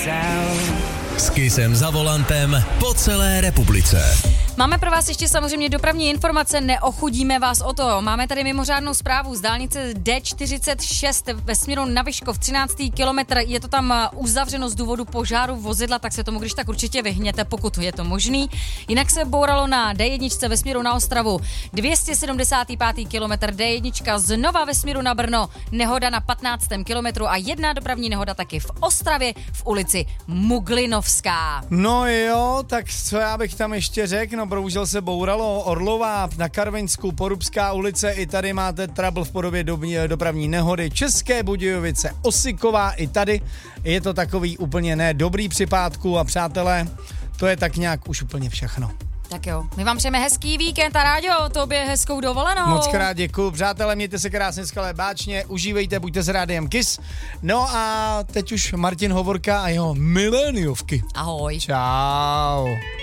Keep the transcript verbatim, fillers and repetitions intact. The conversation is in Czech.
S Kissem za volantem po celé republice. Máme pro vás ještě samozřejmě dopravní informace, neochudíme vás o to. Máme tady mimořádnou zprávu z dálnice D čtyřicet šest ve směru na Vyškov, třináctý kilometr. Je to tam uzavřeno z důvodu požáru vozidla, tak se tomu když tak určitě vyhněte, pokud je to možný. Jinak se bouralo na D jedna ve směru na Ostravu, dvě stě sedmdesátý pátý kilometr, D jedna znova ve směru na Brno, nehoda na patnáctém kilometru a jedna dopravní nehoda taky v Ostravě v ulici Muglinovská. No jo, tak co já bych tam ještě řekl, no bohužel se bouralo Orlová na Karvinsku, Porubská ulice, i tady máte trouble v podobě do, dopravní nehody, České Budějovice, Osiková, i tady je to takový úplně ne dobrý připádku a přátelé, to je tak nějak už úplně všechno. Tak jo, my vám přejeme hezký víkend a Ráďo, tobě hezkou dovolenou. Moc krát děkuju, přátelé, mějte se krásně, skvěle, báčně, užívejte, buďte s Rádiem Kiss. No a teď už Martin Hovorka a jeho miléniovky. Ahoj. Čau.